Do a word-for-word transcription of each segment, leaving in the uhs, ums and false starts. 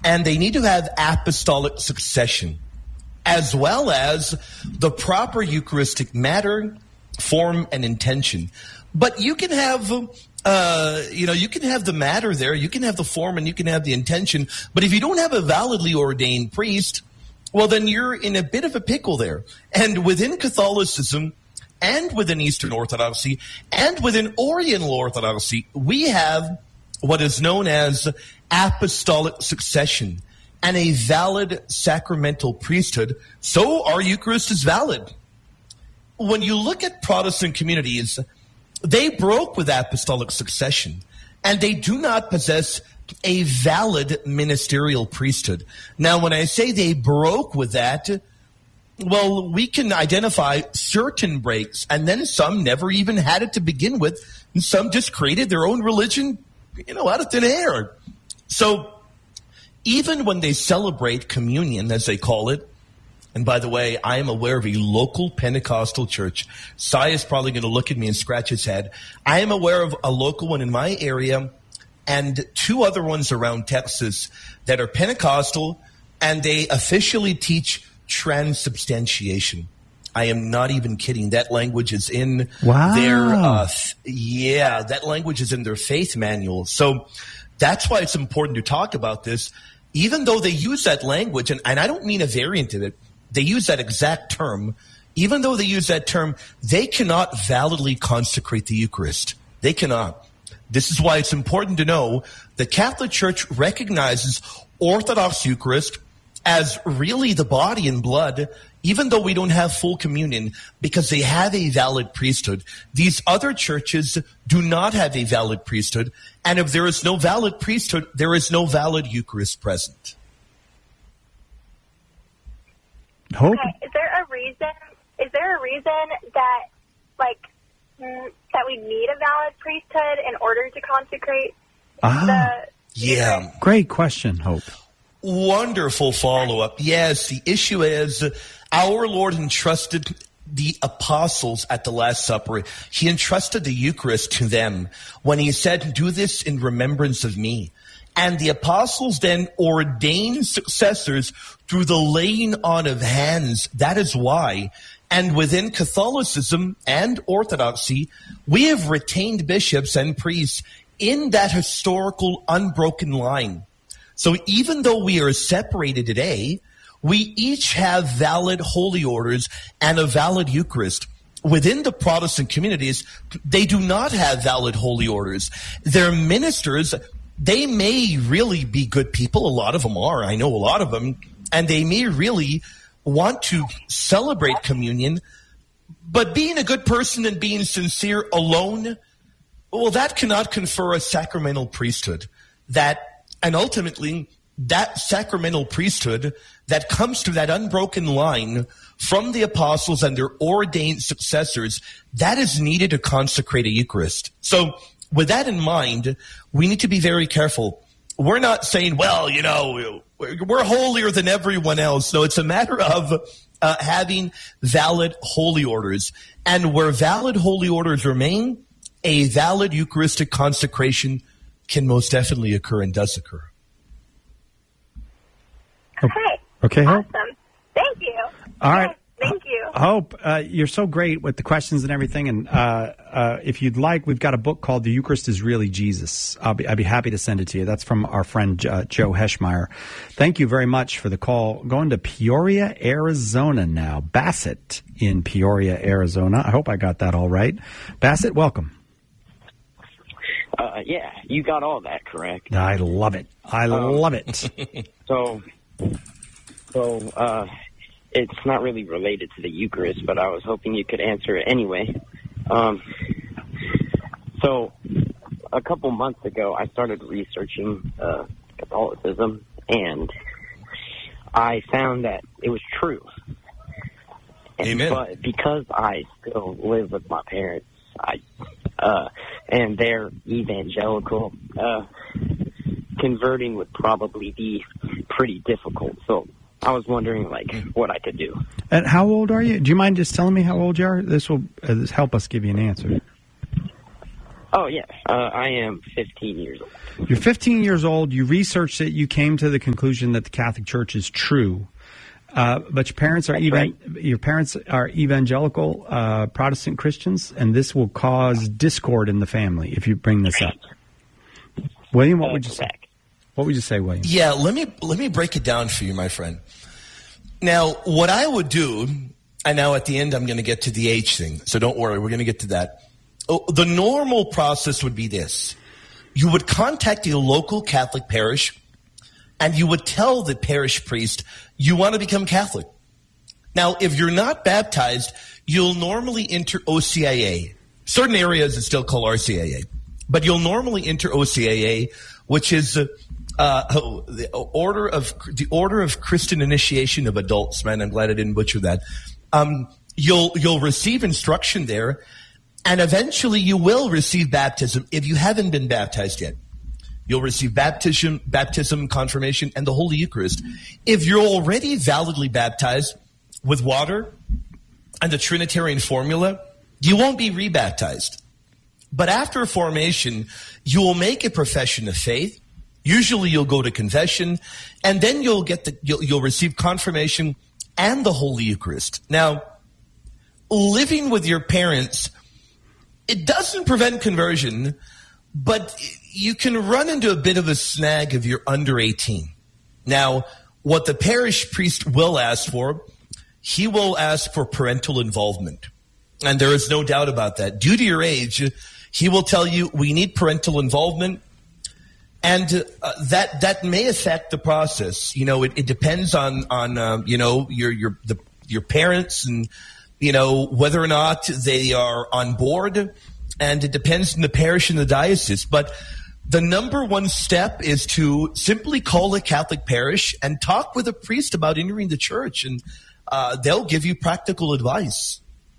and they need to have apostolic succession, as well as the proper Eucharistic matter, form, and intention. But you can have, uh, you know, you can have the matter there, you can have the form, and you can have the intention. But if you don't have a validly ordained priest, well, then you're in a bit of a pickle there. And within Catholicism, and within Eastern Orthodoxy, and within Oriental Orthodoxy, we have what is known as apostolic succession and a valid sacramental priesthood. So our Eucharist is valid. When you look at Protestant communities, they broke with apostolic succession, and they do not possess a valid ministerial priesthood. Now, when I say they broke with that, well, we can identify certain breaks, and then some never even had it to begin with, and some just created their own religion, you know, out of thin air. So even when they celebrate communion, as they call it, and by the way, I am aware of a local Pentecostal church. Sai is probably going to look at me and scratch his head. I am aware of a local one in my area and two other ones around Texas that are Pentecostal, and they officially teach transubstantiation. I am not even kidding. That language is in wow. their, uh, th- yeah, that language is in their faith manual. So that's why it's important to talk about this. Even though they use that language, and, and I don't mean a variant of it, they use that exact term. Even though they use that term, they cannot validly consecrate the Eucharist. They cannot. This is why it's important to know the Catholic Church recognizes Orthodox Eucharist as really the body and blood, even though we don't have full communion, because they have a valid priesthood. These other churches do not have a valid priesthood, and if there is no valid priesthood, there is no valid Eucharist present. Hope. Okay. Is there a reason? Is there a reason that, like, mm, that we need a valid priesthood in order to consecrate ah, the? Yeah. Eucharist? Great question, Hope. Wonderful follow-up. Yes, the issue is our Lord entrusted the apostles at the Last Supper. He entrusted the Eucharist to them when he said, "Do this in remembrance of me." And the apostles then ordained successors through the laying on of hands. That is why. And within Catholicism and Orthodoxy, we have retained bishops and priests in that historical unbroken line. So even though we are separated today, we each have valid holy orders and a valid Eucharist. Within the Protestant communities, they do not have valid holy orders. Their ministers, they may really be good people. A lot of them are. I know a lot of them. And they may really want to celebrate communion. But being a good person and being sincere alone, well, that cannot confer a sacramental priesthood. That, and ultimately, that sacramental priesthood that comes to that unbroken line from the apostles and their ordained successors, that is needed to consecrate a Eucharist. So with that in mind, we need to be very careful. We're not saying, well, you know, we're holier than everyone else. No, it's a matter of uh, having valid holy orders. And where valid holy orders remain, a valid Eucharistic consecration can most definitely occur and does occur. Okay. Okay, Hope. Awesome. Thank you. All right. Yes, thank you. Hope, uh, you're so great with the questions and everything. And uh, uh, if you'd like, we've got a book called The Eucharist is Really Jesus. I'll be, I'd be happy to send it to you. That's from our friend uh, Joe Heschmeyer. Thank you very much for the call. Going to Peoria, Arizona now. Bassett in Peoria, Arizona. I hope I got that all right. Bassett, welcome. Uh, yeah, you got all that correct. I love it. I um, love it. So, so uh, it's not really related to the Eucharist, but I was hoping you could answer it anyway. Um, so, a couple months ago, I started researching uh, Catholicism, and I found that it was true. And, Amen. But because I still live with my parents, I uh, and they're evangelical, uh, converting would probably be pretty difficult. So I was wondering, like, what I could do. And how old are you? Do you mind just telling me how old you are? This will uh, this help us give you an answer. Oh, yeah. Uh, I am fifteen years old. You're fifteen years old. You researched it. You came to the conclusion that the Catholic Church is true. Uh, but your parents are even, right. your parents are evangelical uh, Protestant Christians, and this will cause discord in the family if you bring this up. William, what uh, would you correct. say? What would you say, William? Yeah, let me let me break it down for you, my friend. Now, what I would do, and now at the end I'm going to get to the age thing, so don't worry, we're going to get to that. Oh, the normal process would be this. You would contact a local Catholic parish, and you would tell the parish priest you want to become Catholic. Now, if you're not baptized, you'll normally enter O C I A. Certain areas it's still called R C I A. But you'll normally enter O C I A, which is uh, uh, the order of the Order of Christian Initiation of Adults. Man, I'm glad I didn't butcher that. Um, you'll you'll receive instruction there, and eventually you will receive baptism if you haven't been baptized yet. You'll receive baptism, baptism, confirmation, and the Holy Eucharist. If you're already validly baptized with water and the Trinitarian formula, you won't be rebaptized. But after formation, you will make a profession of faith. Usually you'll go to confession, and then you'll get the you'll, you'll receive confirmation and the Holy Eucharist. Now, living with your parents, it doesn't prevent conversion, but you can run into a bit of a snag if you're under eighteen. Now, what the parish priest will ask for, he will ask for parental involvement. And there is no doubt about that. Due to your age, he will tell you we need parental involvement. And uh, that that may affect the process. You know, it, it depends on, on uh, you know, your your the, your parents and, you know, whether or not they are on board. And it depends on the parish and the diocese. But the number one step is to simply call a Catholic parish and talk with a priest about entering the church, and uh, they'll give you practical advice.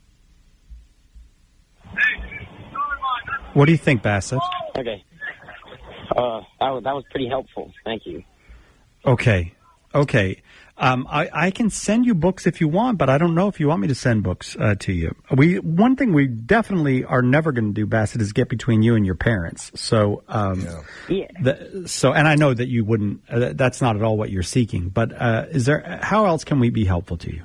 What do you think, Bassett? Okay. Uh, that, was, that was pretty helpful. Thank you. Okay. Okay. Um, I, I can send you books if you want, but I don't know if you want me to send books uh, to you. We one thing we definitely are never going to do, Bassett, is get between you and your parents. So, um, yeah. yeah. The, so, and I know that you wouldn't. Uh, that's not at all what you're seeking. But uh, is there? How else can we be helpful to you?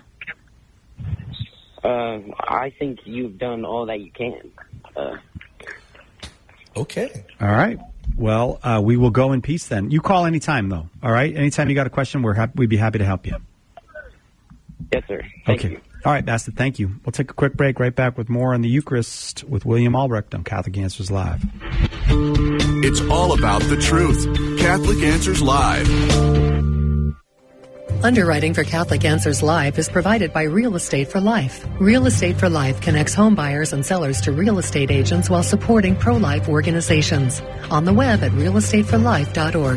Uh, I think you've done all that you can. Uh, okay. All right. Well, uh, we will go in peace then. You call anytime, though. All right? Anytime you got a question, we're hap- we'd be happy to help you. Yes, sir. Thank okay. you. All right, Bassett, thank you. We'll take a quick break. Right back with more on the Eucharist with William Albrecht on Catholic Answers Live. It's all about the truth. Catholic Answers Live. Underwriting for Catholic Answers Live is provided by Real Estate for Life. Real Estate for Life connects home buyers and sellers to real estate agents while supporting pro-life organizations. On the web at real estate for life dot org.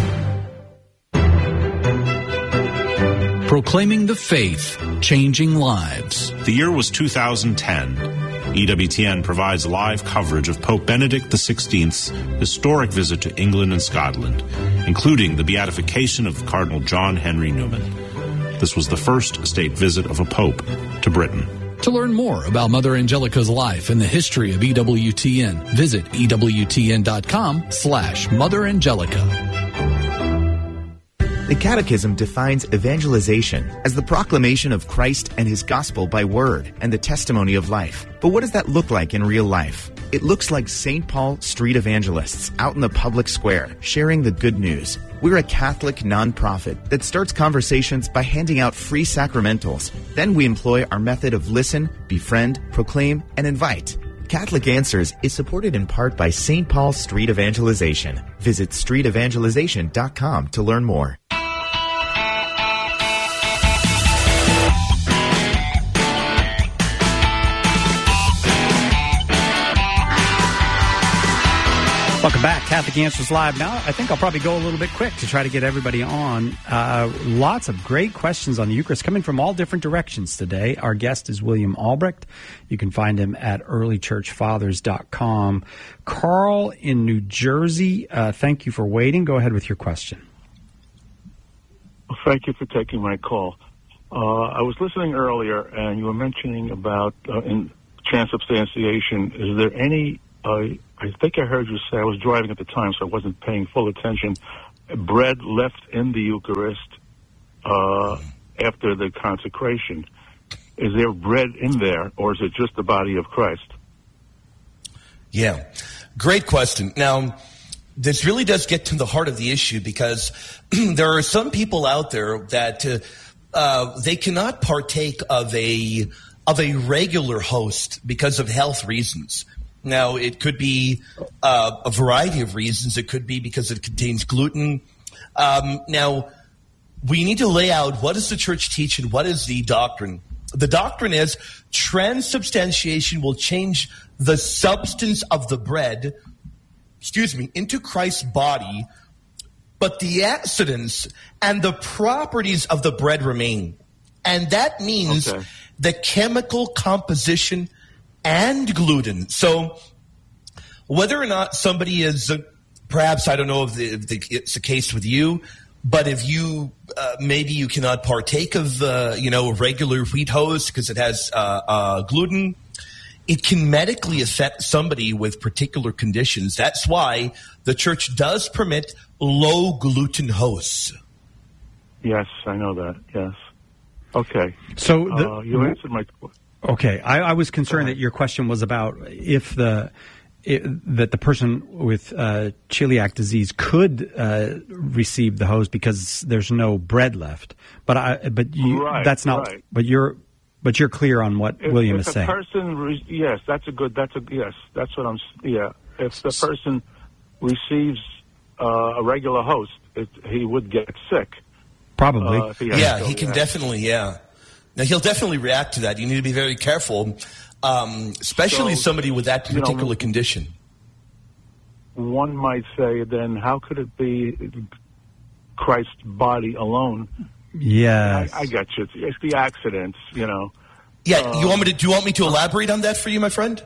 Proclaiming the faith, changing lives. The year was two thousand ten. E W T N provides live coverage of Pope Benedict the sixteenth's historic visit to England and Scotland, including the beatification of Cardinal John Henry Newman. This was the first state visit of a pope to Britain. To learn more about Mother Angelica's life and the history of E W T N, visit E W T N dot com slash Mother Angelica. The Catechism defines evangelization as the proclamation of Christ and His gospel by word and the testimony of life. But what does that look like in real life? It looks like Saint Paul street evangelists out in the public square sharing the good news. We're a Catholic nonprofit that starts conversations by handing out free sacramentals. Then we employ our method of listen, befriend, proclaim, and invite. Catholic Answers is supported in part by Saint Paul Street Evangelization. Visit street evangelization dot com to learn more. Welcome back. Catholic Answers Live. Now, I think I'll probably go a little bit quick to try to get everybody on. Uh, lots of great questions on the Eucharist coming from all different directions today. Our guest is William Albrecht. You can find him at early church fathers dot com. Carl in New Jersey, uh, thank you for waiting. Go ahead with your question. Well, thank you for taking my call. Uh, I was listening earlier, and you were mentioning about uh, in transubstantiation. Is there any uh, I think I heard you say, I was driving at the time, so I wasn't paying full attention, bread left in the Eucharist uh, after the consecration. Is there bread in there, or is it just the body of Christ? Yeah, great question. Now, this really does get to the heart of the issue, because there are some people out there that uh, uh, they cannot partake of a of a regular host because of health reasons. Now, it could be uh, a variety of reasons. It could be because it contains gluten. Um, now, we need to lay out what does the church teach and what is the doctrine. The doctrine is transubstantiation will change the substance of the bread, excuse me, into Christ's body, but the accidents and the properties of the bread remain. And that means okay. the chemical composition and gluten. So whether or not somebody is, uh, perhaps, I don't know if, the, if the, it's the case with you, but if you, uh, maybe you cannot partake of, uh, you know, regular wheat host because it has uh, uh, gluten, it can medically affect somebody with particular conditions. That's why the church does permit low gluten hosts. Yes, I know that, yes. Okay. So the, uh, you answered my question. Okay. I, I was concerned that your question was about if the it, that the person with uh, celiac disease could uh, receive the host because there's no bread left. But I, but you, right, that's not. Right. But you're, but you're clear on what if, William if is saying. If a person, re- yes, that's a good. That's a yes. That's what I'm. Yeah. If the person receives uh, a regular host, it, he would get sick. Probably. Uh, he yeah, he can definitely. Yeah. Now he'll definitely react to that. You need to be very careful. Um, especially so, somebody with that particular you know, condition. One might say, then, how could it be Christ's body alone? Yes, I, I got you. It's, it's the accidents, you know. Yeah, um, you want me to? Do you want me to elaborate on that for you, my friend?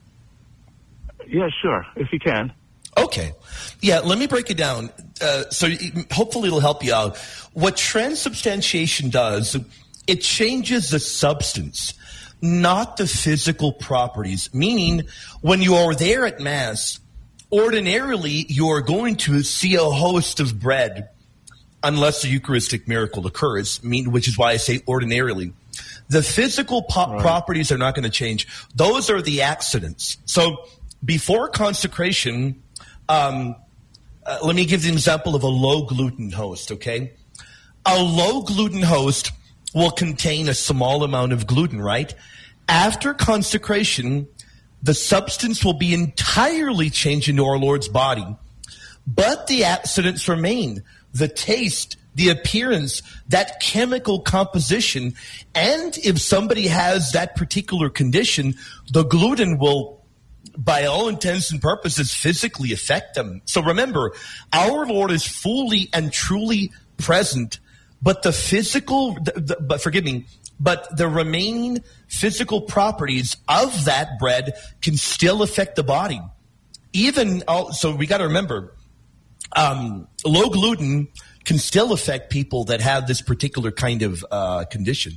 Yeah, sure, if you can. Okay. Yeah, let me break it down. Uh, so hopefully it'll help you out. What transubstantiation does, it changes the substance, not the physical properties. Meaning, when you are there at Mass, ordinarily you are going to see a host of bread, unless a Eucharistic miracle occurs, mean, which is why I say ordinarily. The physical po- right. properties are not going to change. Those are the accidents. So before consecration, um, uh, let me give the example of a low gluten host, okay? A low gluten host will contain a small amount of gluten, right? After consecration, the substance will be entirely changed into our Lord's body, but the accidents remain. The taste, the appearance, that chemical composition, and if somebody has that particular condition, the gluten will, by all intents and purposes, physically affect them. So remember, our Lord is fully and truly present, but the physical, the, the, but forgive me, but the remaining physical properties of that bread can still affect the body. Even, so we got to remember, um, low gluten can still affect people that have this particular kind of uh, condition.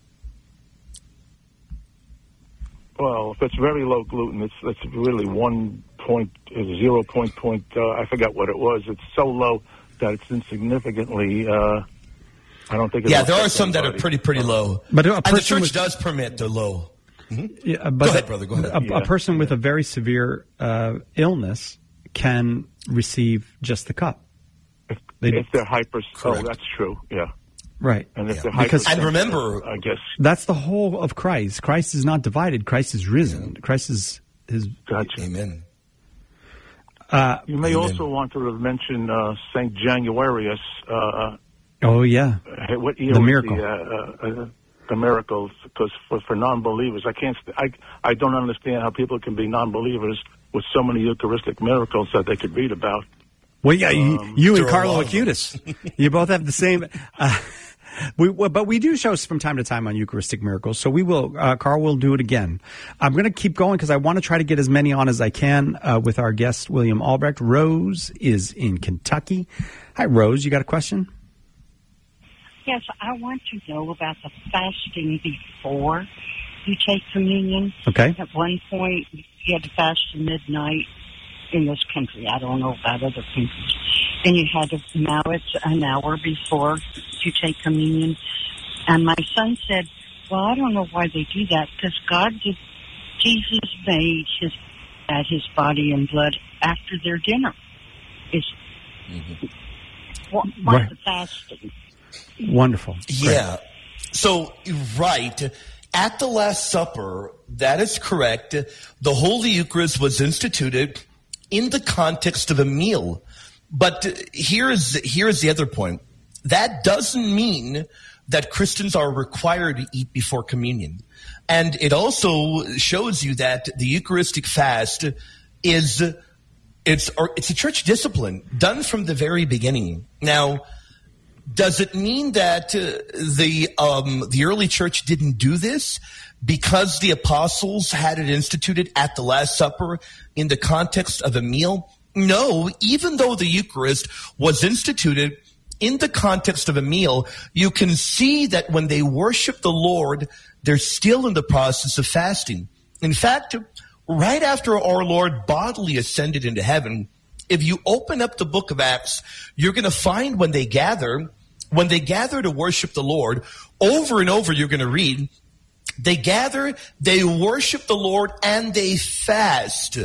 Well, if it's very low gluten, it's it's really one point, zero point point, uh, I forgot what it was. It's so low that it's insignificantly, uh, I don't think. Yeah, there are some anybody. that are pretty, pretty low. But a and the church with, does permit the low. Mm-hmm. Yeah, but go ahead, brother. Go ahead. A, yeah. a person with a very severe uh, illness can receive just the cup. If, if they're hyper, oh, that's true. Yeah. Right. And if yeah. they're because, hyper, and remember, I guess that's the whole of Christ. Christ is not divided. Christ is risen. Christ is his. Gotcha. Amen. Uh, you may Amen. also want to mention uh, Saint Januarius. Uh, oh yeah. What year the was miracle. The, uh, uh, the miracles, because for, for non-believers, I can't. I I don't understand how people can be non-believers with so many Eucharistic miracles that they could read about. Well, yeah, um, you, you and Carlo Acutis, you both have the same. Uh, we, but we do shows from time to time on Eucharistic miracles, so we will. Uh, Carl will do it again. I'm going to keep going because I want to try to get as many on as I can uh, with our guest William Albrecht. Rose is in Kentucky. Hi, Rose. You got a question? Yes, I want to know about the fasting before you take communion. Okay. At one point, you you had to fast to midnight in this country. I don't know about other countries. And you had to now it's an hour before you take communion. And my son said, well, I don't know why they do that, because God did, Jesus made his at his body and blood after their dinner. Is mm-hmm. what, what's right. the fasting? Wonderful. Yeah. Great. So, right. At the Last Supper, that is correct. The Holy Eucharist was instituted in the context of a meal. But here is, here is the other point. That doesn't mean that Christians are required to eat before communion. And it also shows you that the Eucharistic fast is, it's, it's a church discipline done from the very beginning. Now, does it mean that uh, the um, the early church didn't do this because the apostles had it instituted at the Last Supper in the context of a meal? No, even though the Eucharist was instituted in the context of a meal, you can see that when they worship the Lord, they're still in the process of fasting. In fact, right after our Lord bodily ascended into heaven, if you open up the book of Acts, you're going to find when they gather, when they gather to worship the Lord, over and over you're going to read, they gather, they worship the Lord, and they fast.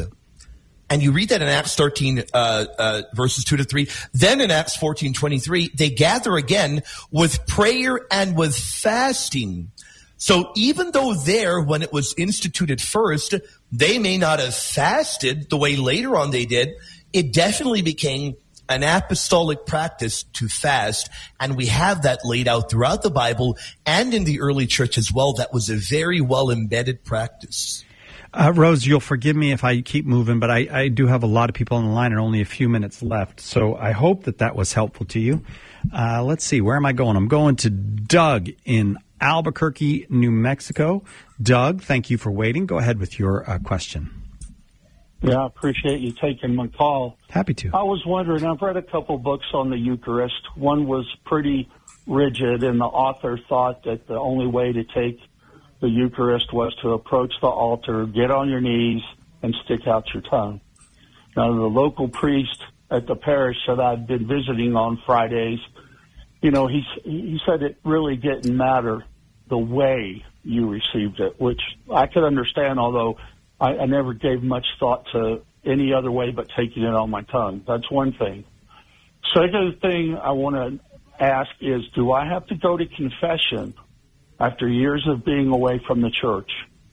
And you read that in Acts thirteen, uh, uh, verses two to three. Then in Acts fourteen twenty-three, they gather again with prayer and with fasting. So even though there, when it was instituted first, they may not have fasted the way later on they did, it definitely became an apostolic practice to fast. And we have that laid out throughout the Bible and in the early church as well. That was a very well embedded practice. Uh, Rose, you'll forgive me if I keep moving, but I, I do have a lot of people on the line and only a few minutes left. So I hope that that was helpful to you. Uh, let's see, where am I going? I'm going to Doug in Albuquerque, New Mexico. Doug, thank you for waiting. Go ahead with your uh, question. Yeah, I appreciate you taking my call. Happy to. I was wondering, I've read a couple books on the Eucharist. One was pretty rigid, and the author thought that the only way to take the Eucharist was to approach the altar, get on your knees, and stick out your tongue. Now, the local priest at the parish that I'd been visiting on Fridays, you know, he, he said it really didn't matter the way you received it, which I could understand, although I, I never gave much thought to any other way but taking it on my tongue. That's one thing. Second thing I want to ask is, do I have to go to confession after years of being away from the church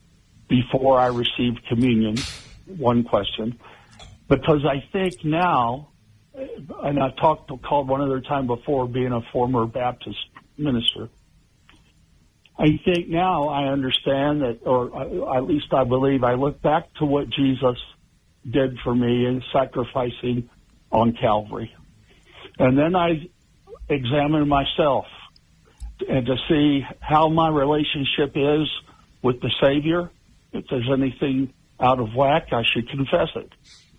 before I receive communion? One question. Because I think now, and I talked called one other time before, being a former Baptist minister, I think now I understand that, or at least I believe, I look back to what Jesus did for me in sacrificing on Calvary. And then I examine myself and to see how my relationship is with the Savior. If there's anything out of whack, I should confess it.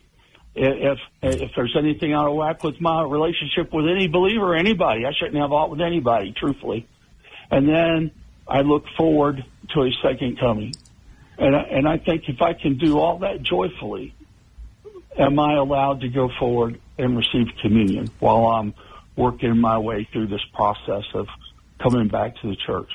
If if there's anything out of whack with my relationship with any believer or anybody, I shouldn't have aught with anybody, truthfully. And then I look forward to His second coming. And I, and I think if I can do all that joyfully, am I allowed to go forward and receive communion while I'm working my way through this process of coming back to the church?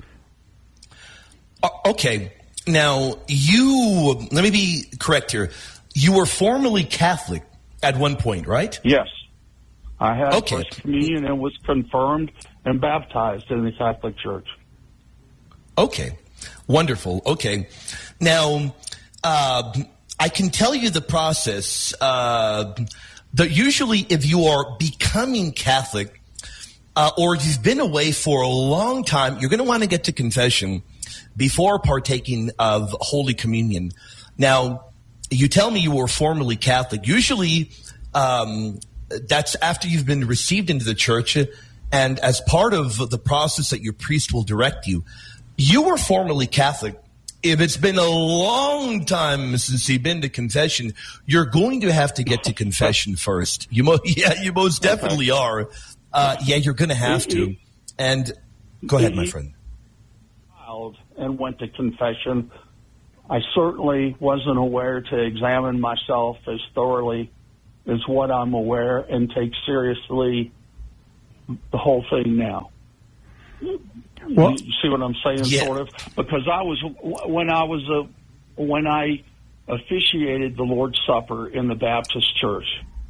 Okay. Now, you, let me be correct here. You were formerly Catholic at one point, right? Yes. I had okay. First Communion and was confirmed and baptized in the Catholic Church. Okay. Wonderful. Okay. Now, uh, I can tell you the process. Uh, that usually if you are becoming Catholic, Uh, or if you've been away for a long time, you're going to want to get to confession before partaking of Holy Communion. Now, you tell me you were formerly Catholic. Usually, um, that's after you've been received into the church, and as part of the process that your priest will direct you. You were formerly Catholic. If it's been a long time since you've been to confession, you're going to have to get to confession first. You mo- yeah, you most definitely are. Uh, yeah, you're going to have to. And go ahead, my friend. And went to confession. I certainly wasn't aware to examine myself as thoroughly as what I'm aware and take seriously the whole thing now. Well, you see what I'm saying, yeah. sort of? Because I was, when I was a, when I officiated the Lord's Supper in the Baptist church,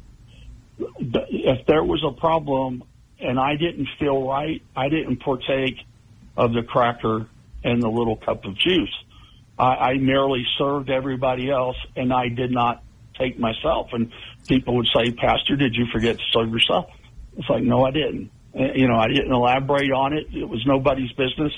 if there was a problem and I didn't feel right, I didn't partake of the cracker and the little cup of juice. I, I merely served everybody else, and I did not take myself. And people would say, Pastor, did you forget to serve yourself? It's like, no, I didn't. You know, I didn't elaborate on it. It was nobody's business.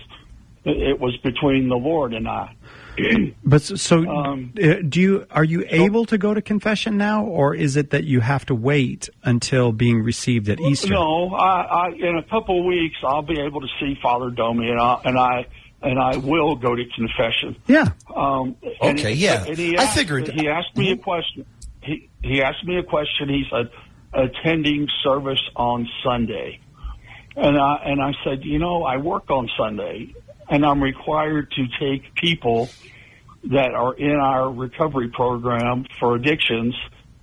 It was between the Lord and I. But so, um, do you are you able to go to confession now, or is it that you have to wait until being received at Easter? No, I, I, in a couple of weeks I'll be able to see Father Domi, and I and I and I will go to confession. Yeah. Um, okay. And, yeah. And he I asked, figured. He asked me a question. He he asked me a question. He said, attending service on Sunday, and I and I said, you know, I work on Sunday. And I'm required to take people that are in our recovery program for addictions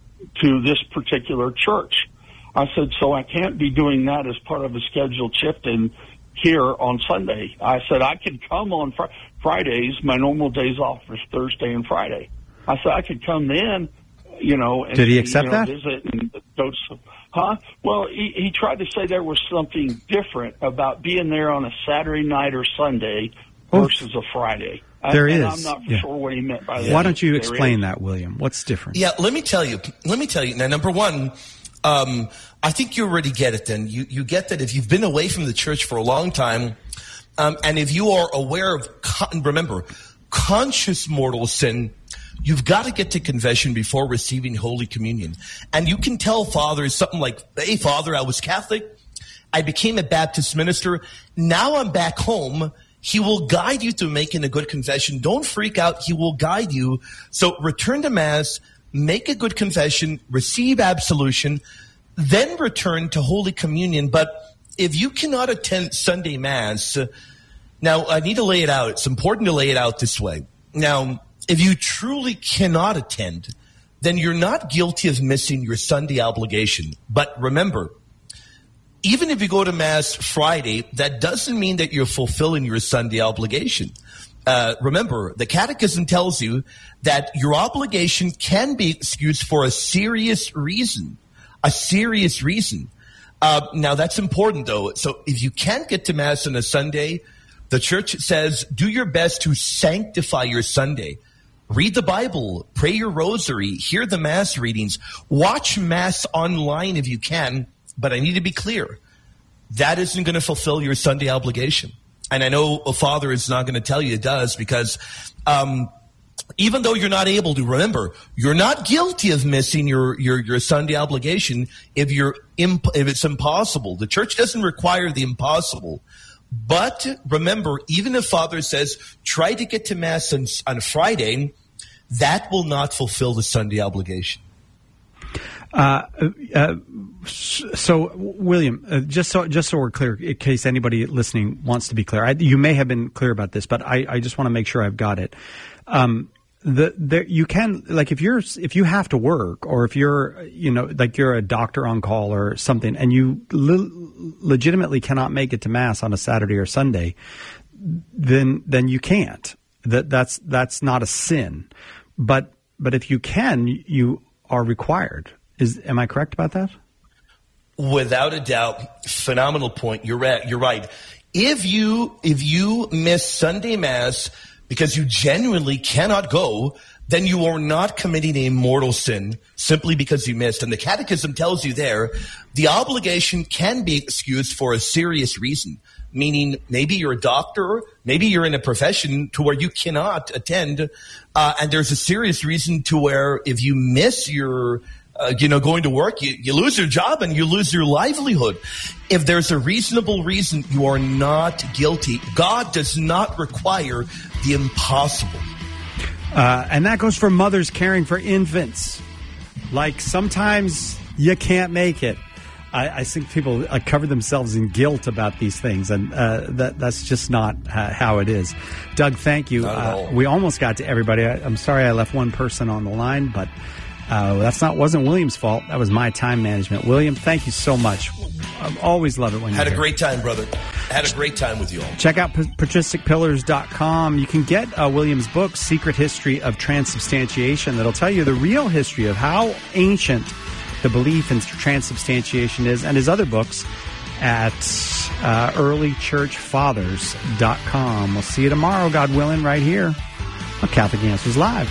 to this particular church. I said, so I can't be doing that as part of a scheduled shift in here on Sunday. I said, I could come on fr- Fridays. My normal days off is Thursday and Friday. I said, I could come then, you know. And, Did he accept you know, that? Visit and go to, huh? Well, he, he tried to say there was something different about being there on a Saturday night or Sunday versus a Friday. There I, is. And I'm not yeah. sure what he meant by that. Why don't you There explain is. that, William? What's different? Yeah, let me tell you. Let me tell you. Now, number one, um, I think you already get it then. You, you get that if you've been away from the church for a long time, um, and if you are aware of, con- remember, conscious mortal sin, you've got to get to confession before receiving Holy Communion. And you can tell fathers something like, hey, Father, I was Catholic. I became a Baptist minister. Now I'm back home. He will guide you to making a good confession. Don't freak out. He will guide you. So return to Mass, make a good confession, receive absolution, then return to Holy Communion. But if you cannot attend Sunday Mass, now I need to lay it out. It's important to lay it out this way. Now, if you truly cannot attend, then you're not guilty of missing your Sunday obligation. But remember, even if you go to Mass Friday, that doesn't mean that you're fulfilling your Sunday obligation. Uh, remember, the Catechism tells you that your obligation can be excused for a serious reason. A serious reason. Uh, now, that's important, though. So if you can't get to Mass on a Sunday, the Church says do your best to sanctify your Sunday. Read the Bible, pray your rosary, hear the Mass readings, watch Mass online if you can. But I need to be clear. That isn't going to fulfill your Sunday obligation. And I know a father is not going to tell you it does because um, even though you're not able to, remember, you're not guilty of missing your, your, your Sunday obligation if, you're imp- if it's impossible. The church doesn't require the impossible. But remember, even if father says, try to get to Mass on, on Friday, that will not fulfill the Sunday obligation. Uh, uh, so, William, uh, just so just so we're clear, in case anybody listening wants to be clear, I, you may have been clear about this, but I, I just want to make sure I've got it. Um, the, the you can like if you're if you have to work, or if you're you know like you're a doctor on call or something, and you le- legitimately cannot make it to Mass on a Saturday or Sunday, then then you can't. That that's that's not a sin, but but if you can, you are required. Is, am I correct about that? Without a doubt, phenomenal point. You're right. You're right. If you if you miss Sunday Mass because you genuinely cannot go, then you are not committing a mortal sin simply because you missed. And the Catechism tells you there, the obligation can be excused for a serious reason, meaning maybe you're a doctor, maybe you're in a profession to where you cannot attend, uh, and there's a serious reason to where if you miss your Uh, you know, going to work, you, you lose your job and you lose your livelihood. If there's a reasonable reason, you are not guilty. God does not require the impossible. Uh, and that goes for mothers caring for infants. Like sometimes you can't make it. I, I think people uh, cover themselves in guilt about these things, and uh, that that's just not uh, how it is. Doug, thank you. Not at all. Uh, we almost got to everybody. I, I'm sorry I left one person on the line, but uh, that's not wasn't William's fault. That was my time management. William, thank you so much. I always love it when you had a here. great time, brother. Had a great time with you all. Check out patristic pillars dot com. You can get uh, William's book, Secret History of Transubstantiation, that'll tell you the real history of how ancient the belief in transubstantiation is, and his other books at uh, early church fathers dot com. We'll see you tomorrow, God willing, right here on Catholic Answers Live.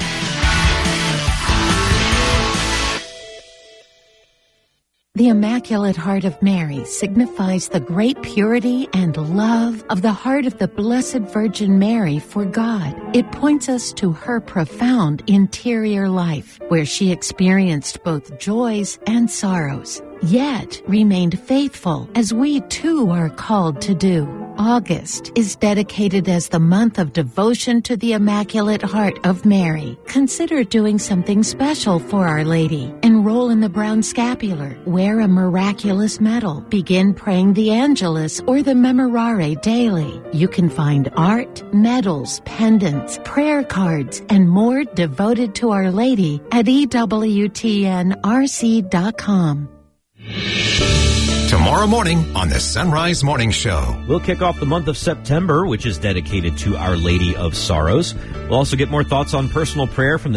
The Immaculate Heart of Mary signifies the great purity and love of the heart of the Blessed Virgin Mary for God. It points us to her profound interior life, where she experienced both joys and sorrows, yet remained faithful, as we too are called to do. August is dedicated as the month of devotion to the Immaculate Heart of Mary. Consider doing something special for Our Lady. Enroll in the Brown Scapular. Wear a miraculous medal. Begin praying the Angelus or the Memorare daily. You can find art, medals, pendants, prayer cards, and more devoted to Our Lady at E W T N R C dot com. Tomorrow morning on the Sunrise Morning Show. We'll kick off the month of September, which is dedicated to Our Lady of Sorrows. We'll also get more thoughts on personal prayer from the...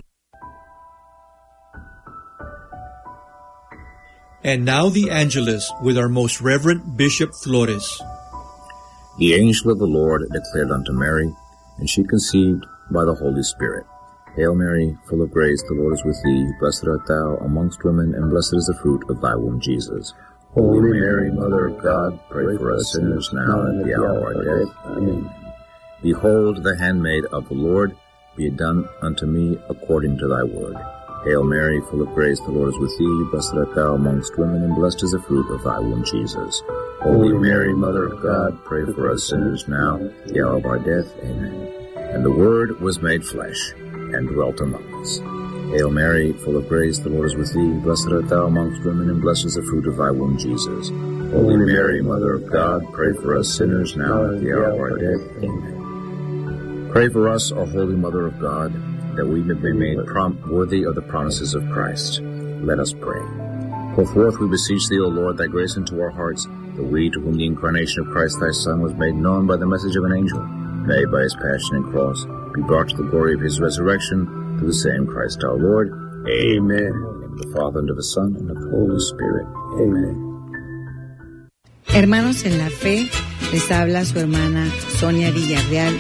And now the Angelus with our most Reverend Bishop Flores. The angel of the Lord declared unto Mary, and she conceived by the Holy Spirit. Hail Mary, full of grace, the Lord is with thee. Blessed art thou amongst women, and blessed is the fruit of thy womb, Jesus. Holy Mary, Mother of God, pray for us sinners now and at the hour of our death. Amen. Behold, the handmaid of the Lord, be it done unto me according to thy word. Hail Mary, full of grace, the Lord is with thee. Blessed art thou amongst women, and blessed is the fruit of thy womb, Jesus. Holy Mary, Mother of God, pray for us sinners now and at the hour of our death. Amen. And the Word was made flesh, and dwelt among us. Hail Mary, full of grace, the Lord is with thee. Blessed art thou amongst women, and blessed is the fruit of thy womb, Jesus. Holy Mary, Mother of God, pray for us sinners now and at the hour of our death. Amen. Pray for us, O Holy Mother of God, that we may be made prompt worthy of the promises of Christ. Let us pray. Pour forth, we beseech thee, O Lord, thy grace into our hearts, that we, to whom the incarnation of Christ thy Son was made known by the message of an angel, may, by his passion and cross, be brought to the glory of his resurrection, through the same Christ our Lord. Amen. In the Father, and of the Son, and of the Holy Spirit. Amen. Hermanos en la fe, les habla su hermana Sonia Villarreal